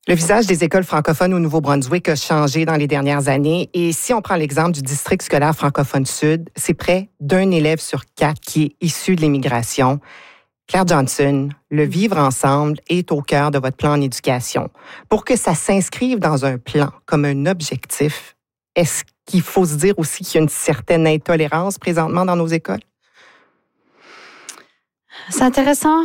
Le visage des écoles francophones au Nouveau-Brunswick a changé dans les dernières années. Et si on prend l'exemple du district scolaire francophone sud, c'est près d'un élève sur 4 qui est issu de l'immigration. Claire Johnson, le vivre ensemble est au cœur de votre plan en éducation. Pour que ça s'inscrive dans un plan comme un objectif, est-ce qu'il faut se dire aussi qu'il y a une certaine intolérance présentement dans nos écoles? C'est intéressant.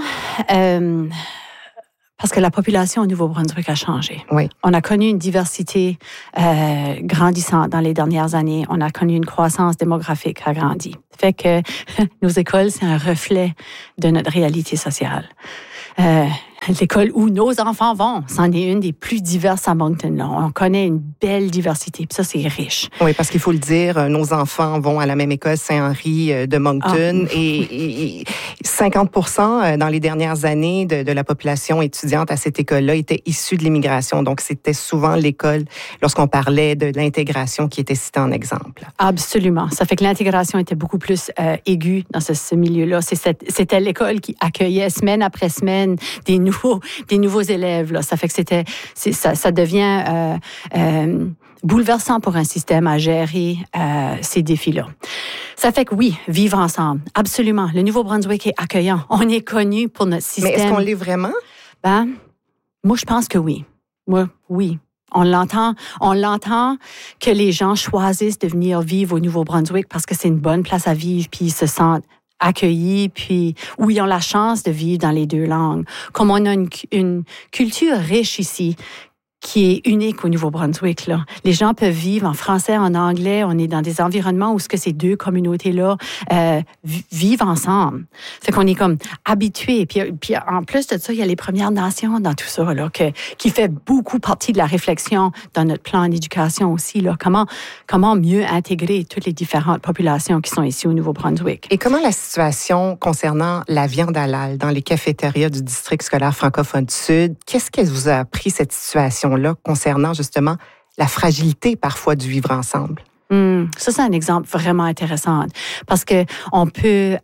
Parce que la population au Nouveau-Brunswick a changé. Oui. On a connu une diversité grandissante dans les dernières années. On a connu une croissance démographique agrandie. Fait que nos écoles, c'est un reflet de notre réalité sociale. L'école où nos enfants vont, c'en est une des plus diverses à Moncton. Là. On connaît une belle diversité, puis ça, c'est riche. Oui, parce qu'il faut le dire, nos enfants vont à la même école Saint-Henri de Moncton et 50% dans les dernières années de la population étudiante à cette école-là était issue de l'immigration. Donc, c'était souvent l'école, lorsqu'on parlait de l'intégration, qui était citée en exemple. Absolument. Ça fait que l'intégration était beaucoup plus aiguë dans ce milieu-là. C'était l'école qui accueillait semaine après semaine des nouveaux élèves. Là. Ça fait que ça devient bouleversant pour un système à gérer ces défis-là. Ça fait que oui, vivre ensemble, absolument. Le Nouveau-Brunswick est accueillant. On est connu pour notre système. Mais est-ce qu'on l'est vraiment? Moi, je pense que oui. Moi, oui. On l'entend que les gens choisissent de venir vivre au Nouveau-Brunswick parce que c'est une bonne place à vivre, puis ils se sentent accueillis, puis où ils ont la chance de vivre dans les deux langues. Comme on a une culture riche ici, qui est unique au Nouveau-Brunswick. Là. Les gens peuvent vivre en français, en anglais. On est dans des environnements où ces deux communautés-là vivent ensemble. Fait qu'on est comme habitués. Puis en plus de ça, il y a les Premières Nations dans tout ça, là, qui fait beaucoup partie de la réflexion dans notre plan d'éducation aussi. Là. Comment mieux intégrer toutes les différentes populations qui sont ici au Nouveau-Brunswick. Et comment la situation concernant la viande halal dans les cafétérias du district scolaire francophone sud, qu'est-ce qu'elle vous a appris, cette situation là concernant justement la fragilité parfois du vivre ensemble? Ça, c'est un exemple vraiment intéressant parce que on peut,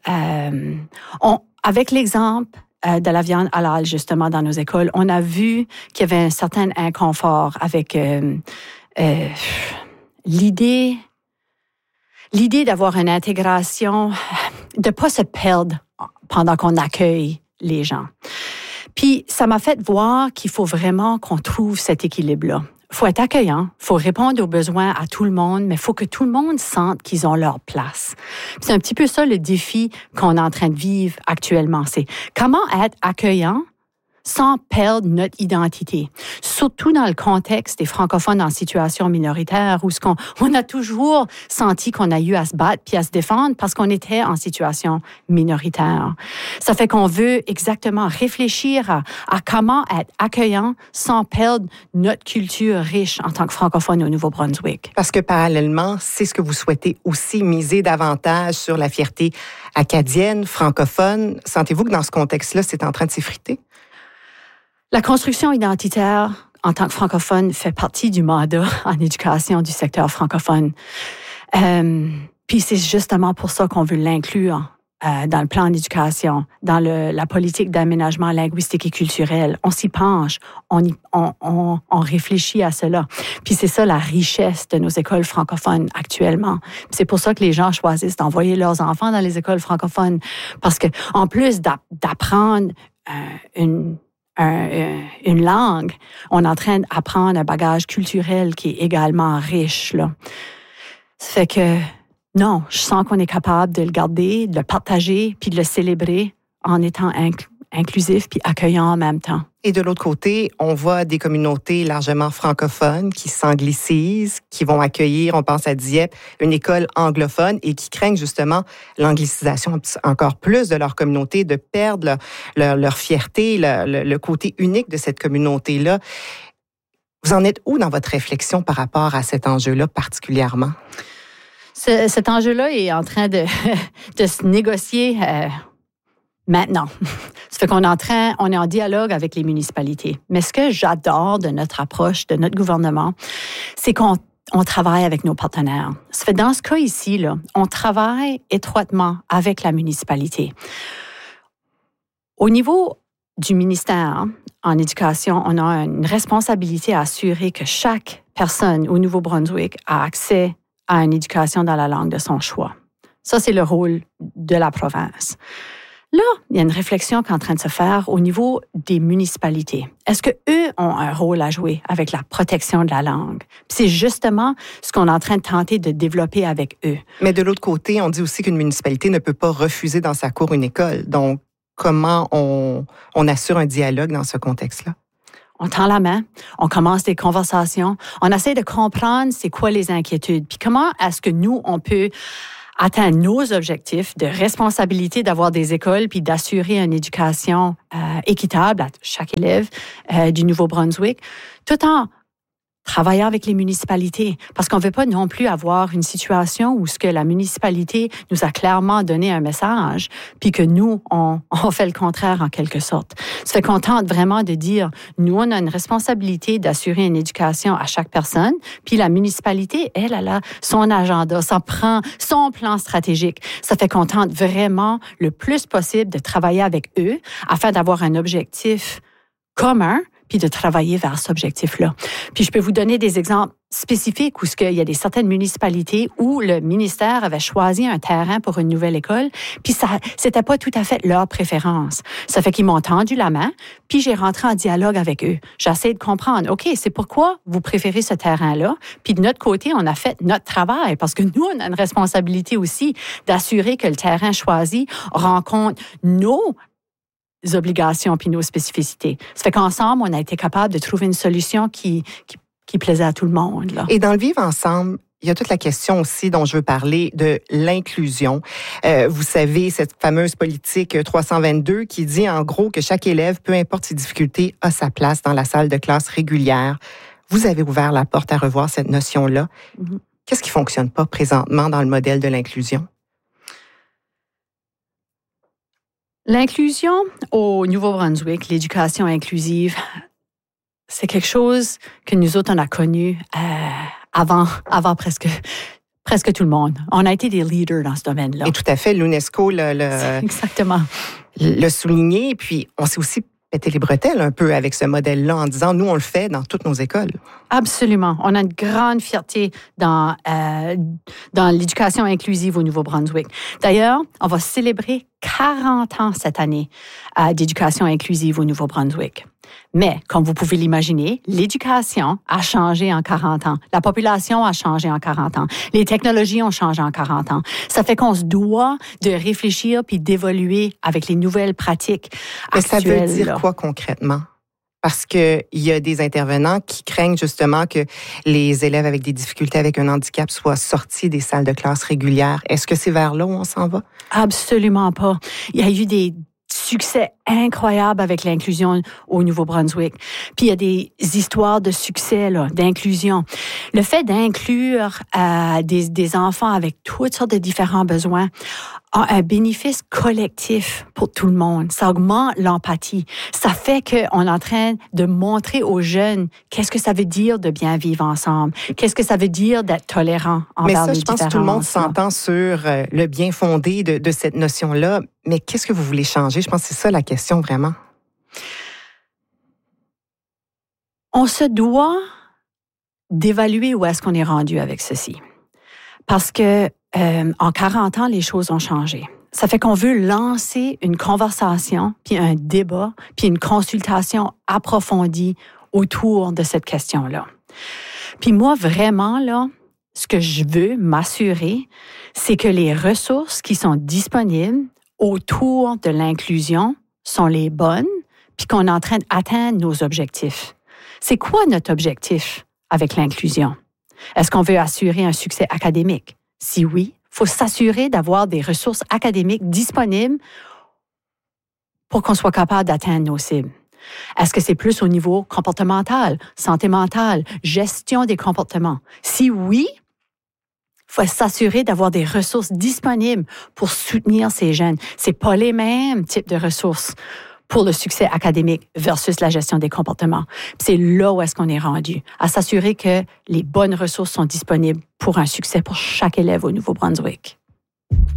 avec l'exemple de la viande halal justement dans nos écoles, on a vu qu'il y avait un certain inconfort avec l'idée d'avoir une intégration, de pas se perdre pendant qu'on accueille les gens. Puis, ça m'a fait voir qu'il faut vraiment qu'on trouve cet équilibre-là. Il faut être accueillant, il faut répondre aux besoins à tout le monde, mais il faut que tout le monde sente qu'ils ont leur place. Puis c'est un petit peu ça le défi qu'on est en train de vivre actuellement. C'est comment être accueillant sans perdre notre identité. Surtout dans le contexte des francophones en situation minoritaire, où on a toujours senti qu'on a eu à se battre puis à se défendre parce qu'on était en situation minoritaire. Ça fait qu'on veut exactement réfléchir à comment être accueillant sans perdre notre culture riche en tant que francophone au Nouveau-Brunswick. Parce que parallèlement, c'est ce que vous souhaitez aussi, miser davantage sur la fierté acadienne, francophone. Sentez-vous que dans ce contexte-là, c'est en train de s'effriter? La construction identitaire, en tant que francophone, fait partie du mandat en éducation du secteur francophone. Puis c'est justement pour ça qu'on veut l'inclure dans le plan d'éducation, dans la politique d'aménagement linguistique et culturel. On s'y penche, on réfléchit à cela. Puis c'est ça la richesse de nos écoles francophones actuellement. Puis c'est pour ça que les gens choisissent d'envoyer leurs enfants dans les écoles francophones, parce que en plus d'apprendre une langue, on est en train d'apprendre un bagage culturel qui est également riche, là. Ça fait que, non, je sens qu'on est capable de le garder, de le partager, puis de le célébrer en étant inclusif puis accueillant en même temps. Et de l'autre côté, on voit des communautés largement francophones qui s'anglicisent, qui vont accueillir, on pense à Dieppe, une école anglophone et qui craignent justement l'anglicisation encore plus de leur communauté, de perdre leur fierté, le côté unique de cette communauté-là. Vous en êtes où dans votre réflexion par rapport à cet enjeu-là particulièrement? Cet enjeu-là est en train de se négocier maintenant. Ça fait qu'on est en dialogue avec les municipalités. Mais ce que j'adore de notre approche, de notre gouvernement, c'est qu'on travaille avec nos partenaires. Ça fait dans ce cas ici, là, on travaille étroitement avec la municipalité. Au niveau du ministère, en éducation, on a une responsabilité à assurer que chaque personne au Nouveau-Brunswick a accès à une éducation dans la langue de son choix. Ça, c'est le rôle de la province. Là, il y a une réflexion qui est en train de se faire au niveau des municipalités. Est-ce qu'eux ont un rôle à jouer avec la protection de la langue? Puis c'est justement ce qu'on est en train de tenter de développer avec eux. Mais de l'autre côté, on dit aussi qu'une municipalité ne peut pas refuser dans sa cour une école. Donc, comment on assure un dialogue dans ce contexte-là? On tend la main, on commence des conversations, on essaie de comprendre c'est quoi les inquiétudes, puis comment est-ce que nous, on peut atteindre nos objectifs de responsabilité d'avoir des écoles puis d'assurer une éducation équitable à chaque élève du Nouveau-Brunswick, tout en travaillant avec les municipalités. Parce qu'on ne veut pas non plus avoir une situation où ce que la municipalité nous a clairement donné un message, puis que nous, on fait le contraire en quelque sorte. Ça fait qu'on tente vraiment de dire, nous, on a une responsabilité d'assurer une éducation à chaque personne, puis la municipalité, elle a son agenda, ça prend son plan stratégique. Ça fait qu'on tente vraiment le plus possible de travailler avec eux afin d'avoir un objectif commun, puis de travailler vers cet objectif-là. Puis je peux vous donner des exemples spécifiques où il y a certaines municipalités où le ministère avait choisi un terrain pour une nouvelle école, puis ça c'était pas tout à fait leur préférence. Ça fait qu'ils m'ont tendu la main, puis j'ai rentré en dialogue avec eux. J'essaie de comprendre, OK, c'est pourquoi vous préférez ce terrain-là, puis de notre côté, on a fait notre travail, parce que nous, on a une responsabilité aussi d'assurer que le terrain choisi rencontre nos obligations puis nos spécificités. Ça fait qu'ensemble, on a été capable de trouver une solution qui plaisait à tout le monde. Là. Et dans le vivre ensemble, il y a toute la question aussi dont je veux parler de l'inclusion. Vous savez, cette fameuse politique 322 qui dit en gros que chaque élève, peu importe ses difficultés, a sa place dans la salle de classe régulière. Vous avez ouvert la porte à revoir cette notion-là. Mm-hmm. Qu'est-ce qui ne fonctionne pas présentement dans le modèle de l'inclusion? L'inclusion au Nouveau-Brunswick, l'éducation inclusive, c'est quelque chose que nous autres, on a connu avant presque tout le monde. On a été des leaders dans ce domaine-là. Et tout à fait, l'UNESCO Exactement. Le souligné. Puis on s'est aussi pété les bretelles un peu avec ce modèle-là en disant, nous, on le fait dans toutes nos écoles. Absolument. On a une grande fierté dans l'éducation inclusive au Nouveau-Brunswick. D'ailleurs, on va célébrer 40 ans cette année d'éducation inclusive au Nouveau-Brunswick. Mais, comme vous pouvez l'imaginer, l'éducation a changé en 40 ans. La population a changé en 40 ans. Les technologies ont changé en 40 ans. Ça fait qu'on se doit de réfléchir puis d'évoluer avec les nouvelles pratiques actuelles. Mais ça veut dire quoi concrètement? Parce qu'il y a des intervenants qui craignent justement que les élèves avec des difficultés avec un handicap soient sortis des salles de classe régulières. Est-ce que c'est vers là où on s'en va? Absolument pas. Il y a eu des succès incroyable avec l'inclusion au Nouveau-Brunswick. Puis il y a des histoires de succès, là, d'inclusion. Le fait d'inclure des enfants avec toutes sortes de différents besoins a un bénéfice collectif pour tout le monde. Ça augmente l'empathie. Ça fait qu'on est en train de montrer aux jeunes qu'est-ce que ça veut dire de bien vivre ensemble. Qu'est-ce que ça veut dire d'être tolérant envers les différences. Mais ça, je pense que tout le monde s'entend sur le bien fondé de cette notion-là. Mais qu'est-ce que vous voulez changer? Je pense que c'est ça la question, vraiment. On se doit d'évaluer où est-ce qu'on est rendu avec ceci. Parce que en 40 ans, les choses ont changé. Ça fait qu'on veut lancer une conversation, puis un débat, puis une consultation approfondie autour de cette question-là. Puis moi, vraiment, là, ce que je veux m'assurer, c'est que les ressources qui sont disponibles autour de l'inclusion sont les bonnes, puis qu'on est en train d'atteindre nos objectifs. C'est quoi notre objectif avec l'inclusion? Est-ce qu'on veut assurer un succès académique? Si oui, il faut s'assurer d'avoir des ressources académiques disponibles pour qu'on soit capable d'atteindre nos cibles. Est-ce que c'est plus au niveau comportemental, santé mentale, gestion des comportements? Si oui, il faut s'assurer d'avoir des ressources disponibles pour soutenir ces jeunes. Ce n'est pas les mêmes types de ressources pour le succès académique versus la gestion des comportements. Puis c'est là où est-ce qu'on est rendu, à s'assurer que les bonnes ressources sont disponibles pour un succès pour chaque élève au Nouveau-Brunswick.